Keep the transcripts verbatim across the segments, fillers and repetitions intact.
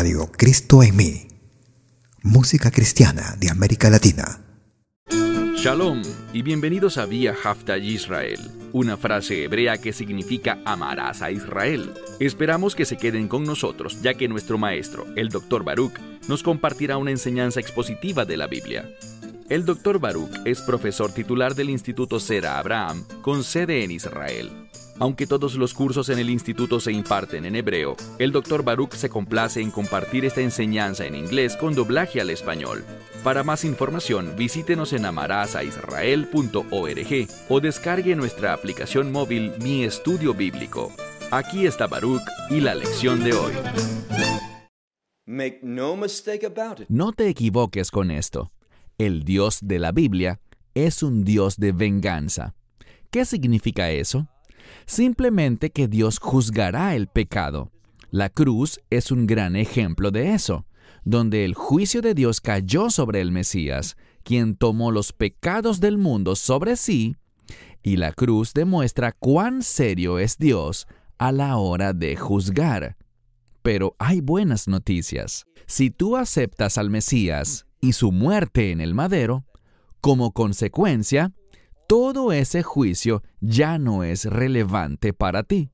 Radio Cristo en mí. Música cristiana de América Latina. Shalom y bienvenidos a Vía Hafta Yisrael, una frase hebrea que significa amarás a Israel. Esperamos que se queden con nosotros, ya que nuestro maestro, el doctor Baruch, nos compartirá una enseñanza expositiva de la Biblia. El doctor Baruch es profesor titular del Instituto Sera Abraham, con sede en Israel. Aunque todos los cursos en el instituto se imparten en hebreo, el doctor Baruch se complace en compartir esta enseñanza en inglés con doblaje al español. Para más información, visítenos en amarasaisrael punto org o descargue nuestra aplicación móvil Mi Estudio Bíblico. Aquí está Baruch y la lección de hoy. Make no mistake about it. No te equivoques con esto. El Dios de la Biblia es un Dios de venganza. ¿Qué significa eso? Simplemente que Dios juzgará el pecado. La cruz es un gran ejemplo de eso, donde el juicio de Dios cayó sobre el Mesías, quien tomó los pecados del mundo sobre sí, y la cruz demuestra cuán serio es Dios a la hora de juzgar. Pero hay buenas noticias. Si tú aceptas al Mesías y su muerte en el madero, como consecuencia, todo ese juicio ya no es relevante para ti.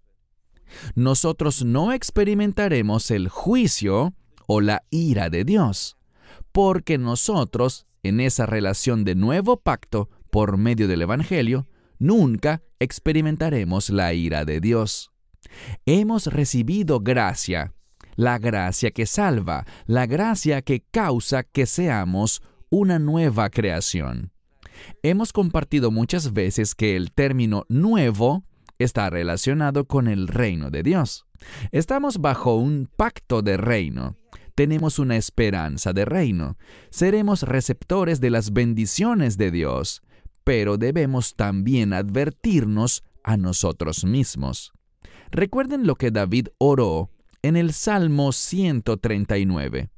Nosotros no experimentaremos el juicio o la ira de Dios, porque nosotros, en esa relación de nuevo pacto por medio del Evangelio, nunca experimentaremos la ira de Dios. Hemos recibido gracia, la gracia que salva, la gracia que causa que seamos una nueva creación. Hemos compartido muchas veces que el término nuevo está relacionado con el reino de Dios. Estamos bajo un pacto de reino. Tenemos una esperanza de reino. Seremos receptores de las bendiciones de Dios, pero debemos también advertirnos a nosotros mismos. Recuerden lo que David oró en el Salmo ciento treinta y nueve.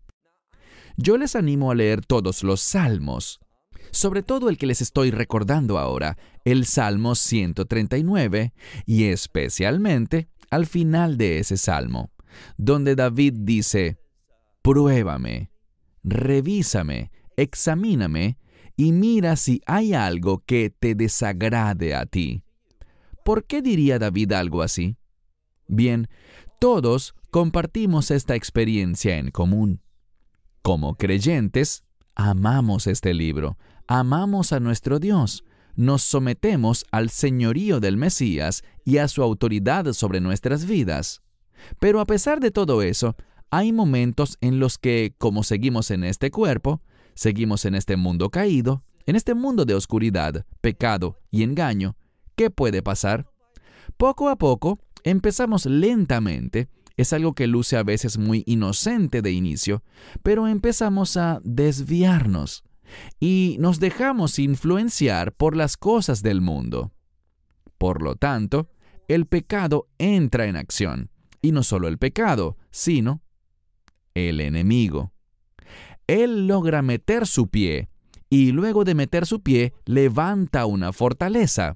Yo les animo a leer todos los salmos, sobre todo el que les estoy recordando ahora, el Salmo ciento treinta y nueve, y especialmente al final de ese salmo, donde David dice: «Pruébame, revísame, examíname, y mira si hay algo que te desagrade a ti». ¿Por qué diría David algo así? Bien, todos compartimos esta experiencia en común. Como creyentes, amamos este libro, amamos a nuestro Dios, nos sometemos al señorío del Mesías y a su autoridad sobre nuestras vidas. Pero a pesar de todo eso, hay momentos en los que, como seguimos en este cuerpo, seguimos en este mundo caído, en este mundo de oscuridad, pecado y engaño, ¿qué puede pasar? Poco a poco, empezamos lentamente. Es algo que luce a veces muy inocente de inicio, pero empezamos a desviarnos y nos dejamos influenciar por las cosas del mundo. Por lo tanto, el pecado entra en acción, y no solo el pecado, sino el enemigo. Él logra meter su pie, y luego de meter su pie, levanta una fortaleza.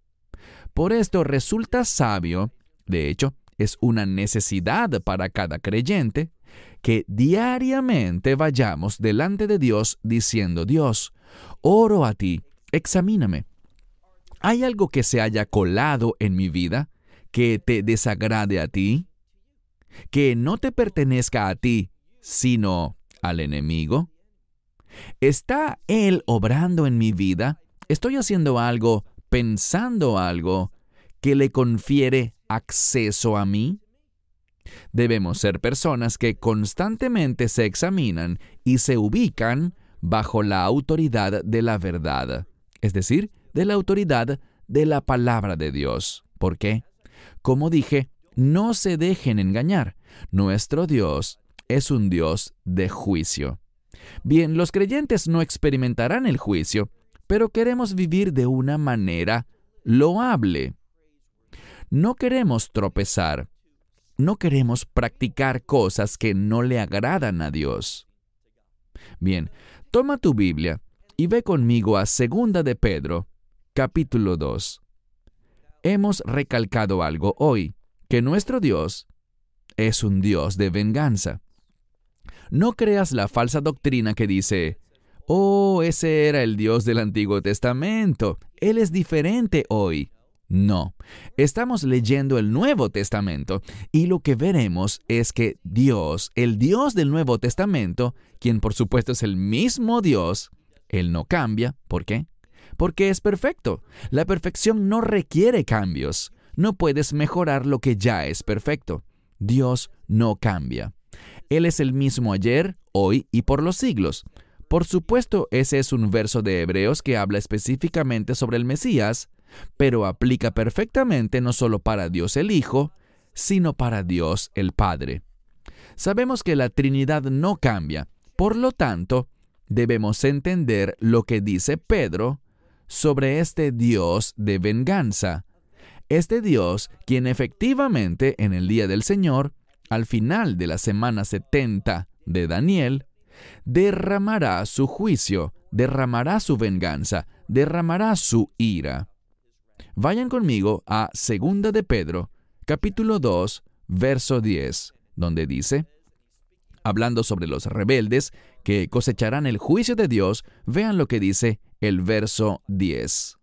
Por esto resulta sabio, de hecho, es una necesidad para cada creyente, que diariamente vayamos delante de Dios diciendo: Dios, oro a ti, examíname. ¿Hay algo que se haya colado en mi vida que te desagrade a ti? ¿Que no te pertenezca a ti, sino al enemigo? ¿Está Él obrando en mi vida? ¿Estoy haciendo algo, pensando algo, que le confiere acceso a mí? Debemos ser personas que constantemente se examinan y se ubican bajo la autoridad de la verdad, es decir, de la autoridad de la palabra de Dios. ¿Por qué? Como dije, no se dejen engañar. Nuestro Dios es un Dios de juicio. Bien, los creyentes no experimentarán el juicio, pero queremos vivir de una manera loable. No queremos tropezar. No queremos practicar cosas que no le agradan a Dios. Bien, toma tu Biblia y ve conmigo a Segunda de Pedro, capítulo dos. Hemos recalcado algo hoy, que nuestro Dios es un Dios de venganza. No creas la falsa doctrina que dice, oh, ese era el Dios del Antiguo Testamento. Él es diferente hoy. No, estamos leyendo el Nuevo Testamento y lo que veremos es que Dios, el Dios del Nuevo Testamento, quien por supuesto es el mismo Dios, Él no cambia. ¿Por qué? Porque es perfecto. La perfección no requiere cambios. No puedes mejorar lo que ya es perfecto. Dios no cambia. Él es el mismo ayer, hoy y por los siglos. Por supuesto, ese es un verso de Hebreos que habla específicamente sobre el Mesías, pero aplica perfectamente no solo para Dios el Hijo, sino para Dios el Padre. Sabemos que la Trinidad no cambia, por lo tanto, debemos entender lo que dice Pedro sobre este Dios de venganza. Este Dios, quien efectivamente en el día del Señor, al final de la semana setenta de Daniel, derramará su juicio, derramará su venganza, derramará su ira. Vayan conmigo a Segunda de Pedro, capítulo dos, verso diez, donde dice, hablando sobre los rebeldes que cosecharán el juicio de Dios, vean lo que dice el verso diez.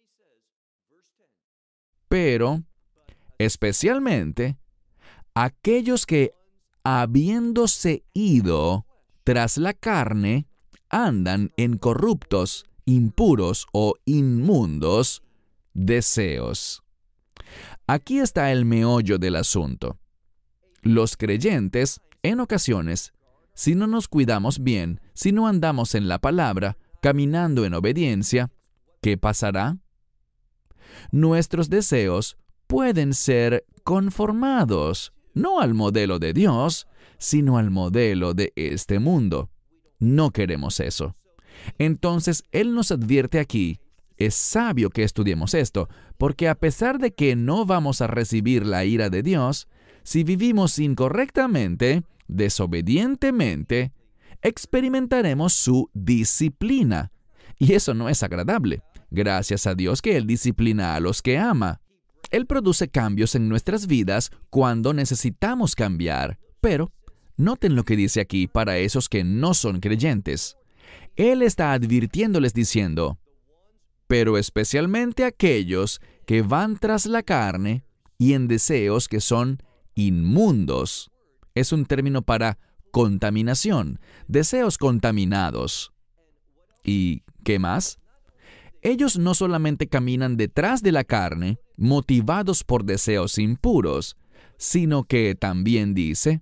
Pero, especialmente, aquellos que, habiéndose ido tras la carne, andan en corruptos, impuros o inmundos deseos. Aquí está el meollo del asunto. Los creyentes, en ocasiones, si no nos cuidamos bien, si no andamos en la palabra, caminando en obediencia, ¿qué pasará? Nuestros deseos pueden ser conformados, no al modelo de Dios, sino al modelo de este mundo. No queremos eso. Entonces, Él nos advierte aquí, es sabio que estudiemos esto, porque a pesar de que no vamos a recibir la ira de Dios, si vivimos incorrectamente, desobedientemente, experimentaremos su disciplina. Y eso no es agradable. Gracias a Dios que Él disciplina a los que ama. Él produce cambios en nuestras vidas cuando necesitamos cambiar, pero noten lo que dice aquí para esos que no son creyentes. Él está advirtiéndoles diciendo, pero especialmente aquellos que van tras la carne y en deseos que son inmundos. Es un término para contaminación, deseos contaminados. ¿Y qué más? Ellos no solamente caminan detrás de la carne, motivados por deseos impuros, sino que también dice,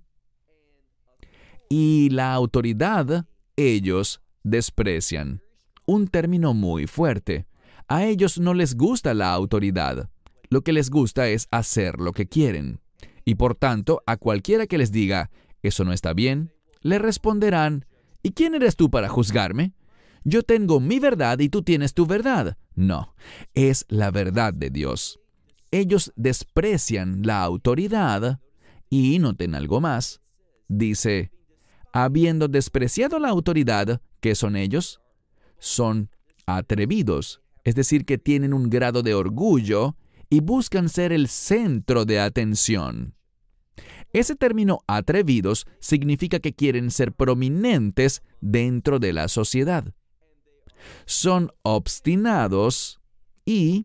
y la autoridad ellos desprecian. Un término muy fuerte. A ellos no les gusta la autoridad. Lo que les gusta es hacer lo que quieren. Y por tanto, a cualquiera que les diga, eso no está bien, le responderán, ¿y quién eres tú para juzgarme? Yo tengo mi verdad y tú tienes tu verdad. No, es la verdad de Dios. Ellos desprecian la autoridad y, noten algo más, dice, habiendo despreciado la autoridad, ¿qué son ellos? Son atrevidos, es decir, que tienen un grado de orgullo y buscan ser el centro de atención. Ese término atrevidos significa que quieren ser prominentes dentro de la sociedad. Son obstinados y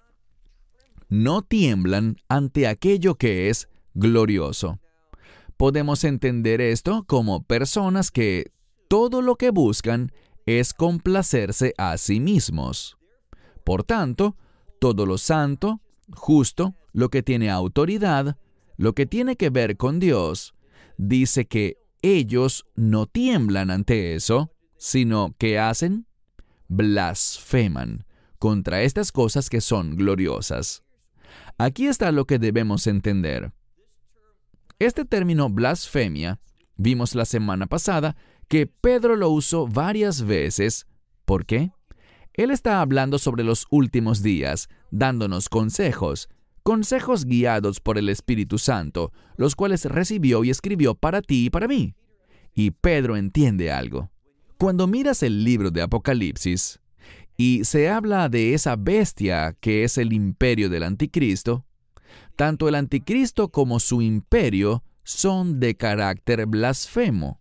no tiemblan ante aquello que es glorioso. Podemos entender esto como personas que todo lo que buscan es complacerse a sí mismos. Por tanto, todo lo santo, justo, lo que tiene autoridad, lo que tiene que ver con Dios, dice que ellos no tiemblan ante eso, sino que hacen, blasfeman contra estas cosas que son gloriosas. Aquí está lo que debemos entender. Este término blasfemia, vimos la semana pasada que Pedro lo usó varias veces. ¿Por qué? Él está hablando sobre los últimos días, dándonos consejos, consejos guiados por el Espíritu Santo, los cuales recibió y escribió para ti y para mí. Y Pedro entiende algo. Cuando miras el libro de Apocalipsis y se habla de esa bestia que es el imperio del anticristo, tanto el anticristo como su imperio son de carácter blasfemo.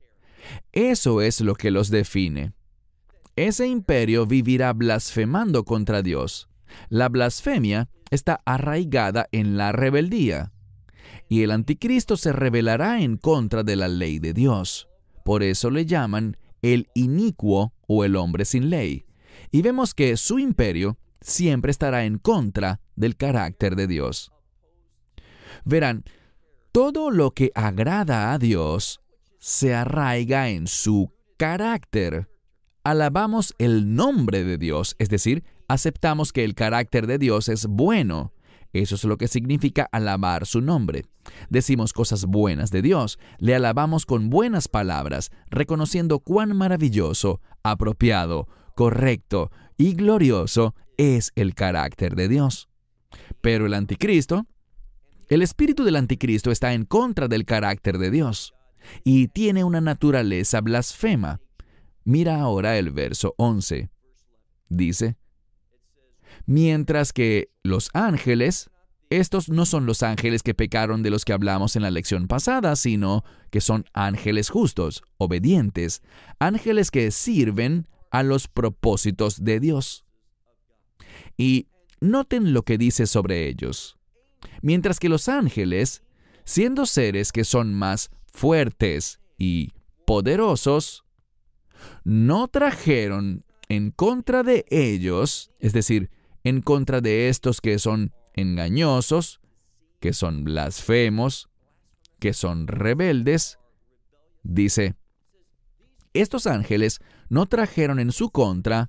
Eso es lo que los define. Ese imperio vivirá blasfemando contra Dios. La blasfemia está arraigada en la rebeldía. Y el anticristo se rebelará en contra de la ley de Dios. Por eso le llaman el inicuo o el hombre sin ley. Y vemos que su imperio siempre estará en contra del carácter de Dios. Verán, todo lo que agrada a Dios se arraiga en su carácter. Alabamos el nombre de Dios, es decir, aceptamos que el carácter de Dios es bueno. Eso es lo que significa alabar su nombre. Decimos cosas buenas de Dios, le alabamos con buenas palabras, reconociendo cuán maravilloso, apropiado, correcto y glorioso es el carácter de Dios. Pero el anticristo, el espíritu del anticristo está en contra del carácter de Dios y tiene una naturaleza blasfema. Mira ahora el verso once. Dice, mientras que los ángeles, estos no son los ángeles que pecaron de los que hablamos en la lección pasada, sino que son ángeles justos, obedientes, ángeles que sirven a los propósitos de Dios. Y noten lo que dice sobre ellos. Mientras que los ángeles, siendo seres que son más fuertes y poderosos, no trajeron en contra de ellos, es decir, en contra de estos que son engañosos, que son blasfemos, que son rebeldes, dice, estos ángeles no trajeron en su contra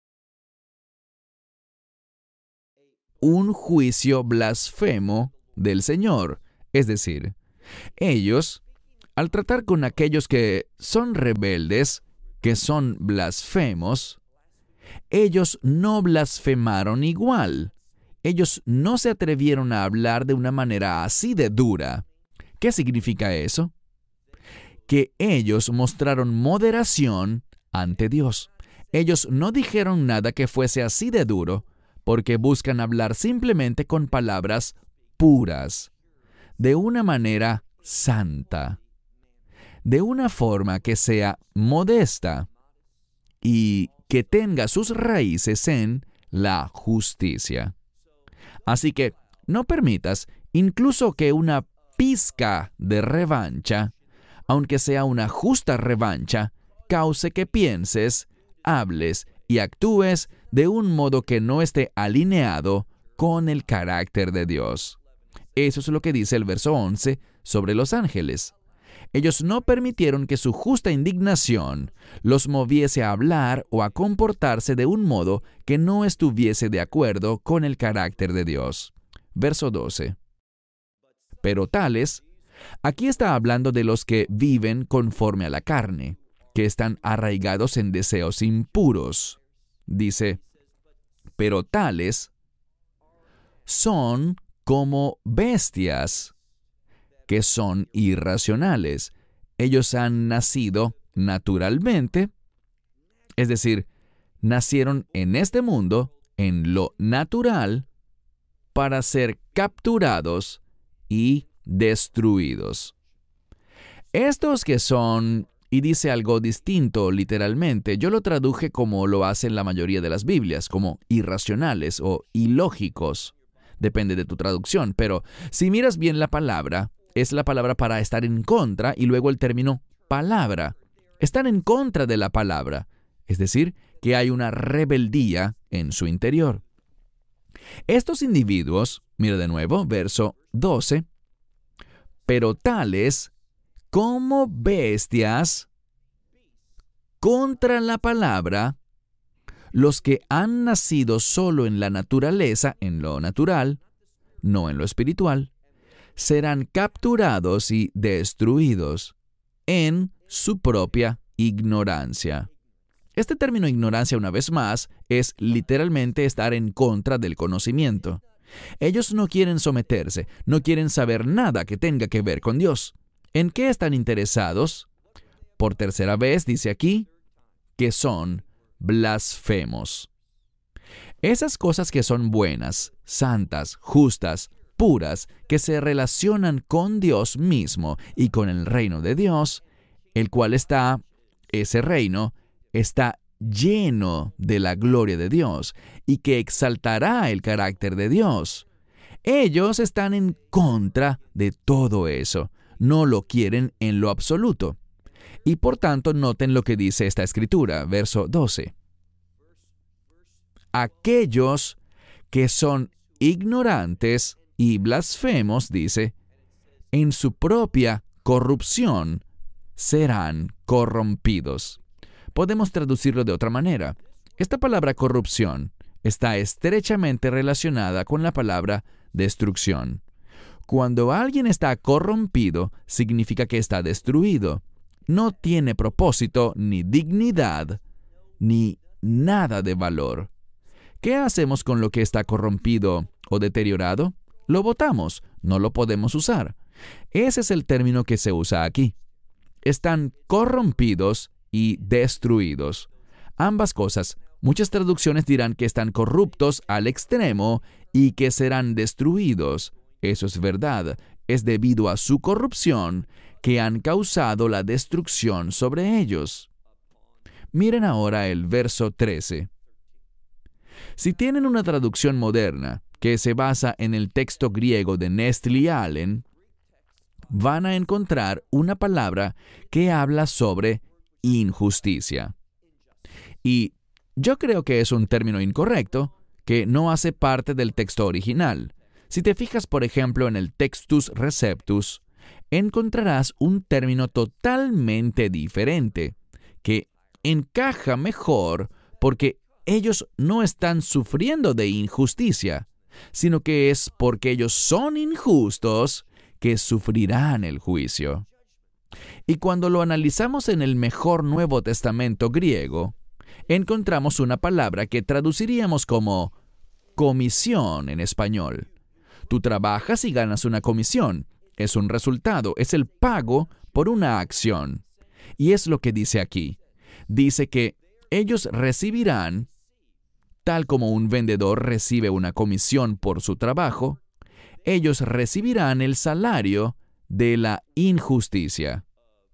un juicio blasfemo del Señor. Es decir, ellos, al tratar con aquellos que son rebeldes, que son blasfemos, ellos no blasfemaron igual. Ellos no se atrevieron a hablar de una manera así de dura. ¿Qué significa eso? Que ellos mostraron moderación ante Dios. Ellos no dijeron nada que fuese así de duro, porque buscan hablar simplemente con palabras puras, de una manera santa, de una forma que sea modesta y que tenga sus raíces en la justicia. Así que no permitas incluso que una pizca de revancha, aunque sea una justa revancha, cause que pienses, hables y actúes de un modo que no esté alineado con el carácter de Dios. Eso es lo que dice el verso once sobre los ángeles. Ellos no permitieron que su justa indignación los moviese a hablar o a comportarse de un modo que no estuviese de acuerdo con el carácter de Dios. Verso doce. Pero tales, aquí está hablando de los que viven conforme a la carne, que están arraigados en deseos impuros. Dice, pero tales son como bestias que son irracionales. Ellos han nacido naturalmente, es decir, nacieron en este mundo, en lo natural, para ser capturados y destruidos. Estos que son, y dice algo distinto literalmente, yo lo traduje como lo hacen la mayoría de las Biblias, como irracionales o ilógicos. Depende de tu traducción, pero si miras bien la palabra, es la palabra para estar en contra y luego el término palabra. Están en contra de la palabra, es decir, que hay una rebeldía en su interior. Estos individuos, mira de nuevo, verso doce, pero tales como bestias contra la palabra, los que han nacido solo en la naturaleza, en lo natural, no en lo espiritual, serán capturados y destruidos en su propia ignorancia. Este término ignorancia, una vez más, es literalmente estar en contra del conocimiento. Ellos no quieren someterse, no quieren saber nada que tenga que ver con Dios. ¿En qué están interesados? Por tercera vez dice aquí que son blasfemos. Esas cosas que son buenas, santas, justas, puras, que se relacionan con Dios mismo y con el reino de Dios, el cual está, ese reino, está lleno de la gloria de Dios y que exaltará el carácter de Dios. Ellos están en contra de todo eso. No lo quieren en lo absoluto. Y por tanto, noten lo que dice esta escritura, verso doce. Aquellos que son ignorantes y blasfemos, dice, en su propia corrupción serán corrompidos. Podemos traducirlo de otra manera. Esta palabra corrupción está estrechamente relacionada con la palabra destrucción. Cuando alguien está corrompido, significa que está destruido. No tiene propósito, ni dignidad, ni nada de valor. ¿Qué hacemos con lo que está corrompido o deteriorado? Lo botamos, no lo podemos usar. Ese es el término que se usa aquí. Están corrompidos y destruidos. Ambas cosas. Muchas traducciones dirán que están corruptos al extremo y que serán destruidos. Eso es verdad. Es debido a su corrupción que han causado la destrucción sobre ellos. Miren ahora el verso trece. Si tienen una traducción moderna que se basa en el texto griego de Nestle Allen, van a encontrar una palabra que habla sobre injusticia. Y yo creo que es un término incorrecto, que no hace parte del texto original. Si te fijas, por ejemplo, en el Textus Receptus, encontrarás un término totalmente diferente, que encaja mejor porque ellos no están sufriendo de injusticia, sino que es porque ellos son injustos que sufrirán el juicio. Y cuando lo analizamos en el mejor Nuevo Testamento griego, encontramos una palabra que traduciríamos como comisión en español. Tú trabajas y ganas una comisión. Es un resultado, es el pago por una acción. Y es lo que dice aquí. Dice que ellos recibirán, tal como un vendedor recibe una comisión por su trabajo, ellos recibirán el salario de la injusticia.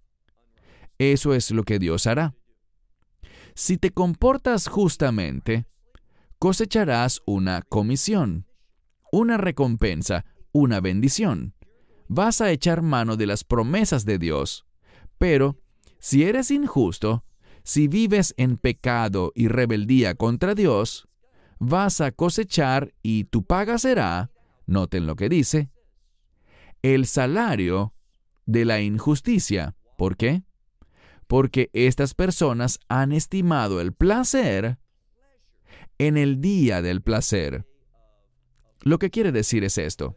Eso es lo que Dios hará. Si te comportas justamente, cosecharás una comisión, una recompensa, una bendición. Vas a echar mano de las promesas de Dios. Pero, si eres injusto, si vives en pecado y rebeldía contra Dios, vas a cosechar y tu paga será, noten lo que dice, el salario de la injusticia. ¿Por qué? Porque estas personas han estimado el placer en el día del placer. Lo que quiere decir es esto.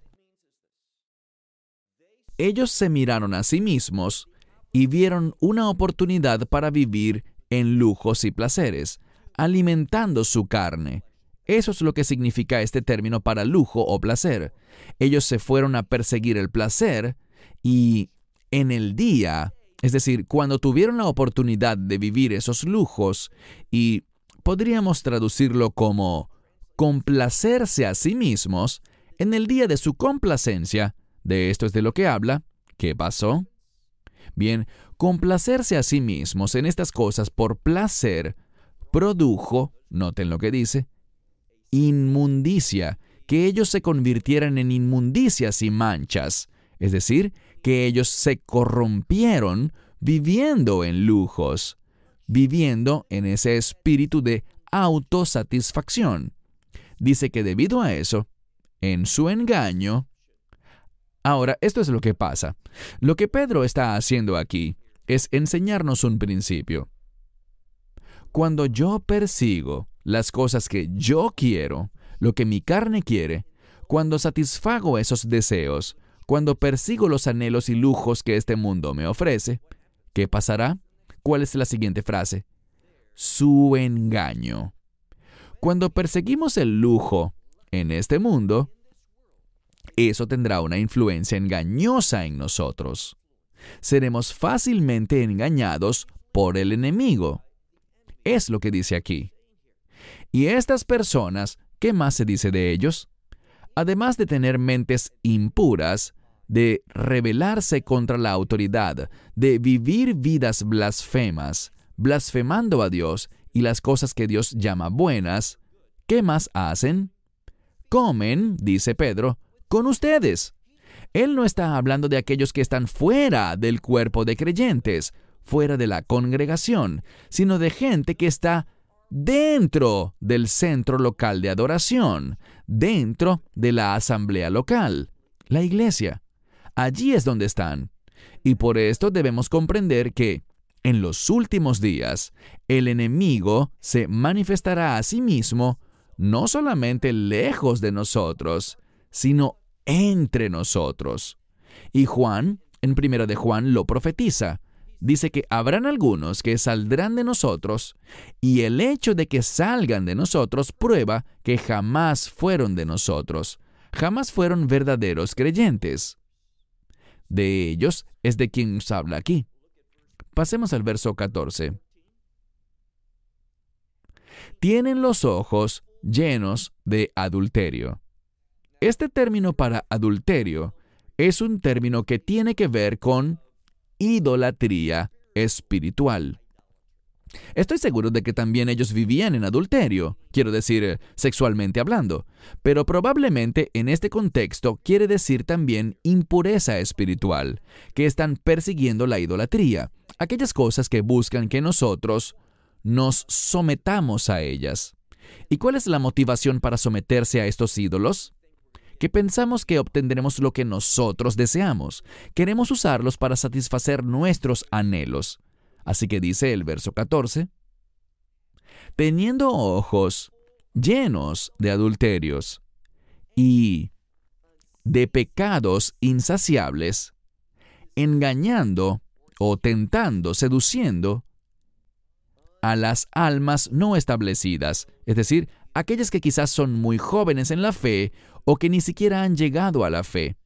Ellos se miraron a sí mismos y vieron una oportunidad para vivir en lujos y placeres, alimentando su carne. Eso es lo que significa este término para lujo o placer. Ellos se fueron a perseguir el placer y en el día, es decir, cuando tuvieron la oportunidad de vivir esos lujos, y podríamos traducirlo como complacerse a sí mismos, en el día de su complacencia, de esto es de lo que habla, ¿qué pasó? Bien, complacerse a sí mismos en estas cosas por placer produjo, noten lo que dice, inmundicia, que ellos se convirtieran en inmundicias y manchas, es decir, que ellos se corrompieron viviendo en lujos, viviendo en ese espíritu de autosatisfacción. Dice que debido a eso, en su engaño. Ahora, esto es lo que pasa. Lo que Pedro está haciendo aquí es enseñarnos un principio. Cuando yo persigo las cosas que yo quiero, lo que mi carne quiere, cuando satisfago esos deseos, cuando persigo los anhelos y lujos que este mundo me ofrece, ¿qué pasará? ¿Cuál es la siguiente frase? Su engaño. Cuando perseguimos el lujo en este mundo, eso tendrá una influencia engañosa en nosotros. Seremos fácilmente engañados por el enemigo. Es lo que dice aquí. Y estas personas, ¿qué más se dice de ellos? Además de tener mentes impuras, de rebelarse contra la autoridad, de vivir vidas blasfemas, blasfemando a Dios y las cosas que Dios llama buenas, ¿qué más hacen? Comen, dice Pedro, con ustedes. Él no está hablando de aquellos que están fuera del cuerpo de creyentes, fuera de la congregación, sino de gente que está dentro del centro local de adoración, dentro de la asamblea local, la iglesia. Allí es donde están. Y por esto debemos comprender que, en los últimos días, el enemigo se manifestará a sí mismo no solamente lejos de nosotros, sino entre nosotros. Y Juan, en primera de Juan, lo profetiza. Dice que habrán algunos que saldrán de nosotros, y el hecho de que salgan de nosotros prueba que jamás fueron de nosotros, jamás fueron verdaderos creyentes. De ellos es de quien nos habla aquí. Pasemos al verso catorce. Tienen los ojos llenos de adulterio. Este término para adulterio es un término que tiene que ver con idolatría espiritual. Estoy seguro de que también ellos vivían en adulterio, quiero decir, sexualmente hablando, pero probablemente en este contexto quiere decir también impureza espiritual, que están persiguiendo la idolatría, aquellas cosas que buscan que nosotros nos sometamos a ellas. ¿Y cuál es la motivación para someterse a estos ídolos? Que pensamos que obtendremos lo que nosotros deseamos. Queremos usarlos para satisfacer nuestros anhelos. Así que dice el verso catorce, teniendo ojos llenos de adulterios y de pecados insaciables, engañando o tentando, seduciendo a las almas no establecidas, es decir, aquellas que quizás son muy jóvenes en la fe o que ni siquiera han llegado a la fe.